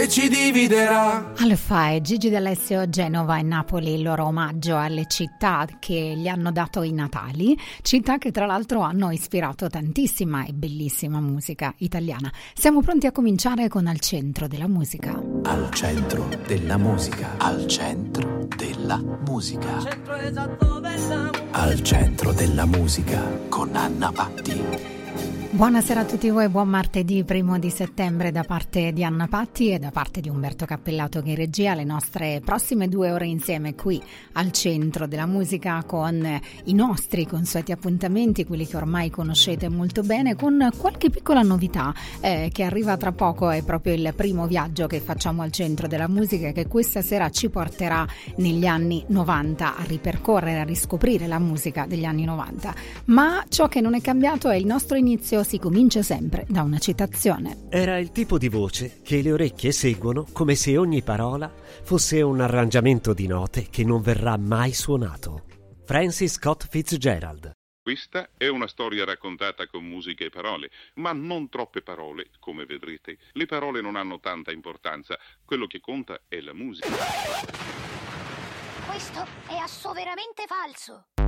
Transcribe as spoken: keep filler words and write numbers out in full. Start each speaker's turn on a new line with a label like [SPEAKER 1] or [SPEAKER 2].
[SPEAKER 1] e ci dividerà.
[SPEAKER 2] Alfa e Gigi D'Alessio, Genova e Napoli, il loro omaggio alle città che gli hanno dato i natali, città che tra l'altro hanno ispirato tantissima e bellissima musica italiana. Siamo pronti a cominciare con Al centro della musica.
[SPEAKER 1] Al centro della musica. Al centro della musica.
[SPEAKER 3] Al centro esatto della musica.
[SPEAKER 1] Al centro della musica con Anna Patti.
[SPEAKER 2] Buonasera a tutti voi, buon martedì primo di settembre da parte di Anna Patti e da parte di Umberto Cappellato che in regia. Le nostre prossime due ore insieme qui al centro della musica con i nostri consueti appuntamenti, quelli che ormai conoscete molto bene, con qualche piccola novità eh, che arriva tra poco. È proprio il primo viaggio che facciamo al centro della musica, che questa sera ci porterà negli anni novanta a ripercorrere, a riscoprire la musica degli anni novanta. Ma ciò che non è cambiato è il nostro inizio. Si comincia sempre da una citazione.
[SPEAKER 4] Era il tipo di voce che le orecchie seguono come se ogni parola fosse un arrangiamento di note che non verrà mai suonato. Francis Scott Fitzgerald.
[SPEAKER 5] Questa è una storia raccontata con musica e parole, ma non troppe parole, come vedrete. Le parole non hanno tanta importanza, quello che conta è la musica.
[SPEAKER 6] Questo è assoveramente falso.